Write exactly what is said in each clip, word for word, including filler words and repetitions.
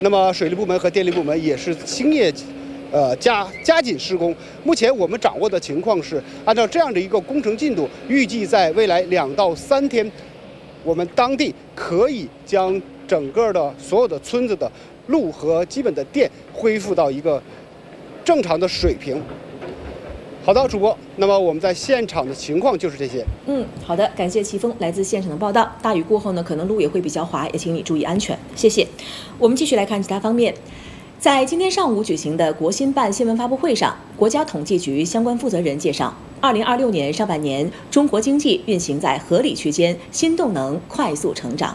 那么水利部门和电力部门也是星夜，呃加加紧施工。目前我们掌握的情况是，按照这样的一个工程进度，预计在未来两到三天，我们当地可以将整个的所有的村子的路和基本的电恢复到一个正常的水平。好的，主播，那么我们在现场的情况就是这些。 嗯，好的，感谢齐峰来自现场的报道。大雨过后呢，可能路也会比较滑，也请你注意安全，谢谢。我们继续来看其他方面。在今天上午举行的国新办新闻发布会上，国家统计局相关负责人介绍，二零二六年上半年中国经济运行在合理区间，新动能快速成长。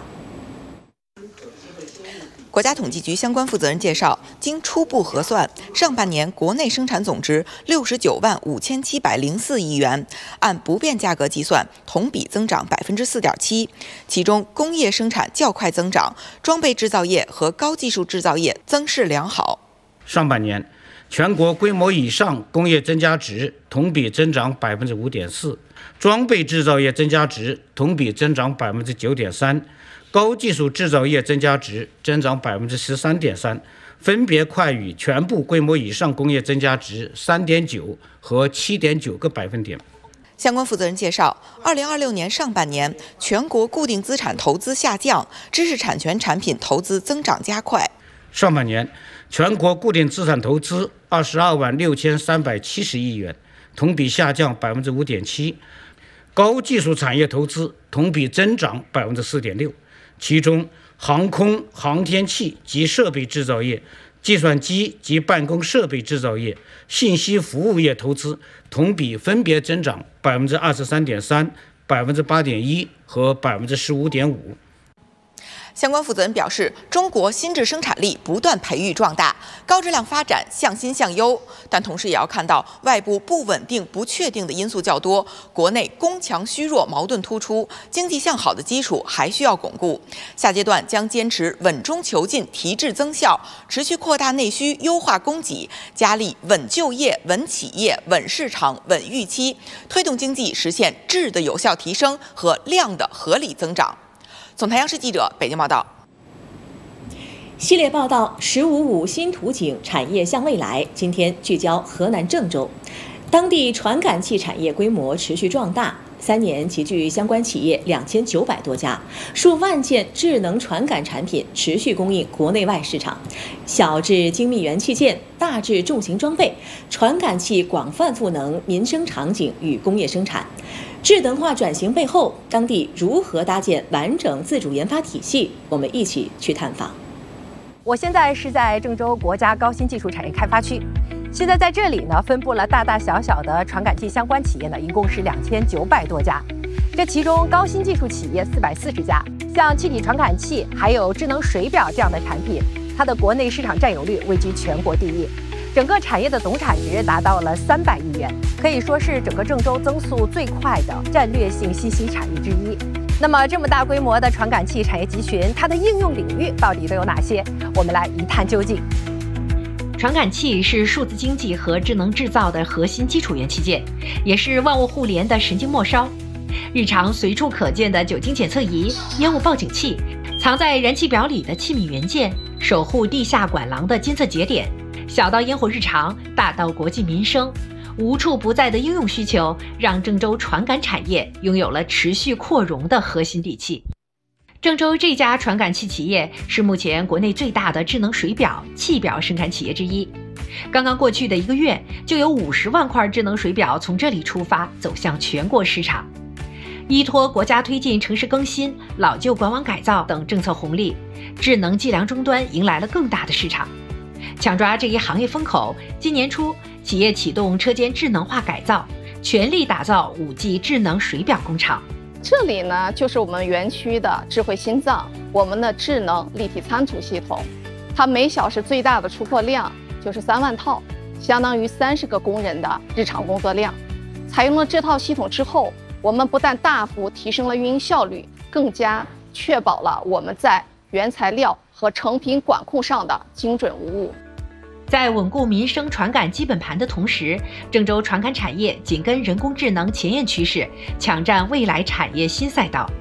国家统计局相关负责人介绍，经初步核算，上半年国内生产总值六十九万五千七百零四亿元，按不变价格计算，同比增长百分之四点七。其中，工业生产较快增长，装备制造业和高技术制造业增势良好。 上半年，全国规模以上工业增加值同比增长百分之五点四，装备制造业增加值同比增长百分之九点三。高技术制造业增加值增长百分之十三点三，分别快于全部规模以上工业增加值三点九和七点九个百分点。 相关负责人介绍，二零二六年上半年，全国固定资产投资下降，知识产权产品投资增长加快。 上半年，全国固定资产投资二十二万六千三百七十亿元，同比下降百分之五点七。高技术产业投资同比增长百分之四点六。其中，航空航天器及设备制造业、计算机及办公设备制造业、信息服务业投资同比分别增长百分之二十三点三、百分之八点一和百分之十五点五。 相关负责人表示，中国新质生产力不断培育壮大，高质量发展向新向优，但同时也要看到外部不稳定、不确定的因素较多，国内攻强虚弱矛盾突出，经济向好的基础还需要巩固。下阶段将坚持稳中求进、提质增效，持续扩大内需、优化供给，加力稳就业、稳企业、稳市场、稳预期，推动经济实现质的有效提升和量的合理增长。总台央视记者北京报道。 系列报道“十五五”新图景产业向未来，今天聚焦河南郑州，当地传感器产业规模持续壮大，三年集聚相关企业两千九百多家，数万件智能传感产品持续供应国内外市场，小至精密元器件，大至重型装备，传感器广泛赋能民生场景与工业生产。智能化转型背后，当地如何搭建完整自主研发体系？我们一起去探访。 我现在是在郑州国家高新技术产业开发区，现在在这里呢，分布了大大小小的传感器相关企业呢，一共是两千九百多家。这其中高新技术企业四百四十家，像气体传感器还有智能水表这样的产品，它的国内市场占有率位居全国第一。整个产业的总产值达到了三百亿元，可以说是整个郑州增速最快的战略性新兴产业之一。那么，这么大规模的传感器产业集群，它的应用领域到底都有哪些？我们来一探究竟。 传感器是数字经济和智能制造的核心基础元器件，也是万物互联的神经末梢。日常随处可见的酒精检测仪、烟雾报警器，藏在燃气表里的气密元件，守护地下管廊的监测节点。小到烟火日常，大到国计民生，无处不在的应用需求，让郑州传感产业拥有了持续扩容的核心底气。郑州这家传感器企业是目前国内最大的智能水表、气表生产企业之一。刚刚过去的一个月，就有五十万块智能水表从这里出发，走向全国市场。依托国家推进城市更新、老旧管网改造等政策红利，智能计量终端迎来了更大的市场。抢抓这一行业风口，今年初，企业启动车间智能化改造，全力打造 五 G 智能水表工厂。 这里呢，就是我们园区的智慧心脏，我们的智能立体参图系统，它每小时最大的出货量就是三万套，相当于三十个工人的日常工作量。采用了这套系统之后，我们不但大幅提升了运营效率，更加确保了我们在原材料和成品管控上的精准无误。 在稳固民生传感基本盘的同时，郑州传感产业紧跟人工智能前沿趋势，抢占未来产业新赛道。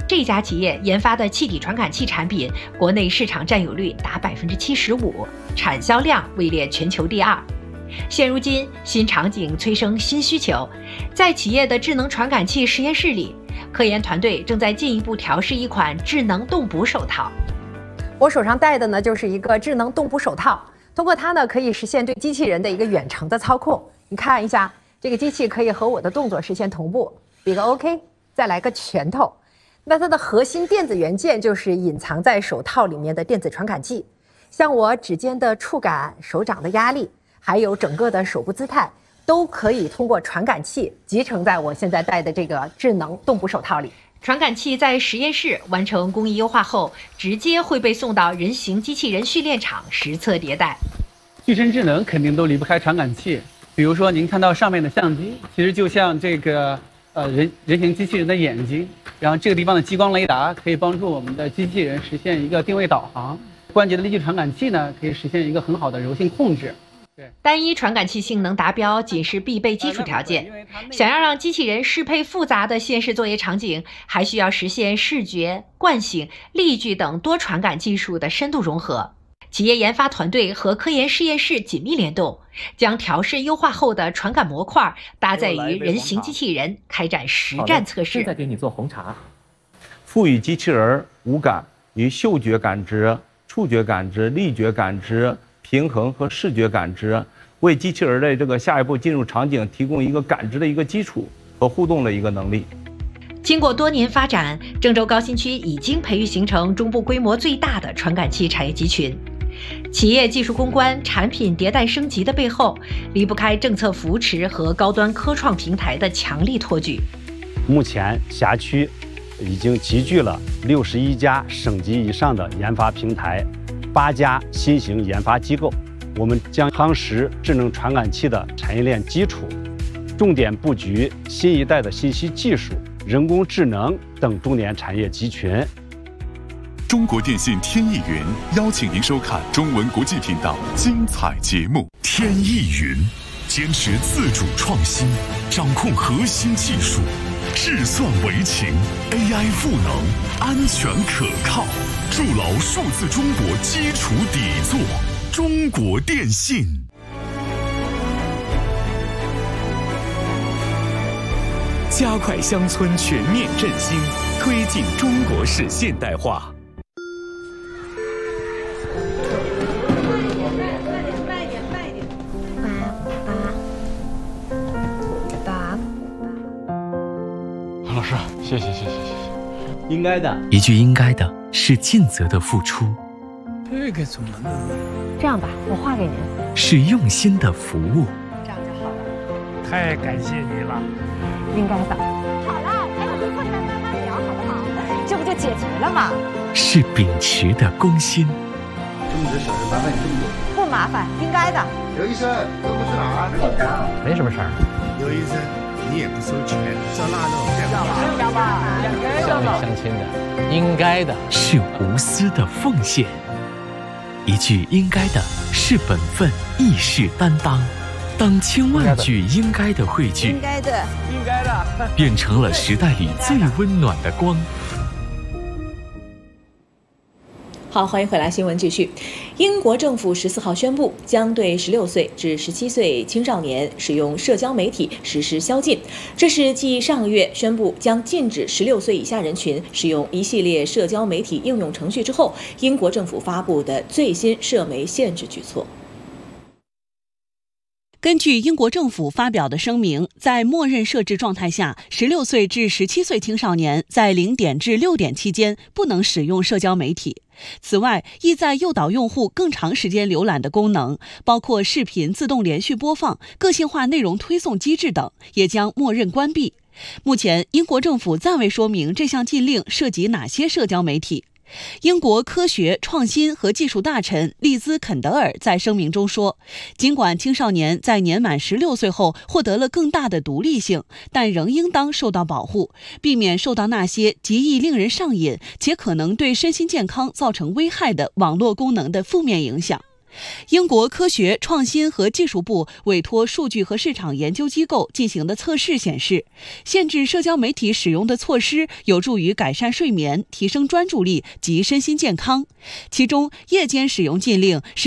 这家企业研发的气体传感器产品，国内市场占有率达百分之七十五，产销量位列全球第二。现如今，新场景催生新需求，在企业的智能传感器实验室里，科研团队正在进一步调试一款智能动捕手套。 我手上戴的呢，就是一个智能动捕手套，通过它呢，可以实现对机器人的一个远程的操控。你看一下，这个机器可以和我的动作实现同步，比个 OK， 再来个拳头。那它的核心电子元件就是隐藏在手套里面的电子传感器，像我指尖的触感、手掌的压力，还有整个的手部姿态，都可以通过传感器集成在我现在戴的这个智能动捕手套里。 传感器在实验室完成工艺优化后，直接会被送到人形机器人训练场实测迭代。 具身智能肯定都离不开传感器，比如说您看到上面的相机，其实就像这个呃人人形机器人的眼睛，然后这个地方的激光雷达可以帮助我们的机器人实现一个定位导航，关节的力矩传感器呢可以实现一个很好的柔性控制。 单一传感器性能达标仅是必备基础条件，想要让机器人适配复杂的现实作业场景，还需要实现视觉、惯性、力矩等多传感技术的深度融合。企业研发团队和科研实验室紧密联动，将调试优化后的传感模块搭载于人形机器人，开展实战测试。 现在给你做红茶。 赋予机器人五感与嗅觉感知、触觉感知、力觉感知、平衡和视觉感知，为机器人的这个下一步进入场景提供一个感知的一个基础和互动的一个能力。 经过多年发展，郑州高新区已经培育形成中部规模最大的传感器产业集群。企业技术攻关、产品迭代升级的背后，离不开政策扶持和高端科创平台的强力托举。 目前辖区已经集聚了六十一家省级以上的研发平台，八家新型研发机构。我们将夯实智能传感器的产业链基础，重点布局新一代的信息技术、人工智能等重点产业集群。 中国电信天翼云邀请您收看中文国际频道精彩节目。天翼云坚持自主创新，掌控核心技术，智算为情 ，A I 赋能，安全可靠，筑牢数字中国基础底座。中国电信。加快乡村全面振兴，推进中国式现代化。 老师，谢谢谢谢谢谢。 应该的，一句应该的是尽责的付出。 这个怎么弄？ 这样吧，我画给您。 是用心的服务。 这样就好了。 太感谢你了。 应该的。好了，还有最后一段慢慢聊，好不好？这不就解决了吗？ 是秉持的公心。 中职小事麻烦你这么做。 不麻烦，应该的。 刘医生，都不去哪儿？ 没什么事儿。 刘医生。你也不收钱，这腊肉要要吧， 乡里乡亲的，应该的是无私的奉献，一句应该的是本分，义士担当。当千万句应该的汇聚， 应该的， 应该的， 变成了时代里最温暖的光。 好，欢迎回来，新闻继续。英国政府十四号宣布，将对十六岁至十七岁青少年使用社交媒体实施宵禁。这是继上个月宣布将禁止十六岁以下人群使用一系列社交媒体应用程序之后，英国政府发布的最新社媒限制举措。 根据英国政府发表的声明，在默认设置状态下，十六岁至十七岁青少年在零点至六点期间不能使用社交媒体。此外，意在诱导用户更长时间浏览的功能，包括视频自动连续播放、个性化内容推送机制等，也将默认关闭。目前，英国政府暂未说明这项禁令涉及哪些社交媒体。英国科学、创新和技术大臣利兹·肯德尔在声明中说，尽管青少年在年满十六岁后获得了更大的独立性，但仍应当受到保护，避免受到那些极易令人上瘾且可能对身心健康造成危害的网络功能的负面影响。 英国科学创新和技术部委托数据和市场研究机构进行的测试显示，限制社交媒体使用的措施有助于改善睡眠、提升专注力及身心健康。其中，夜间使用禁令是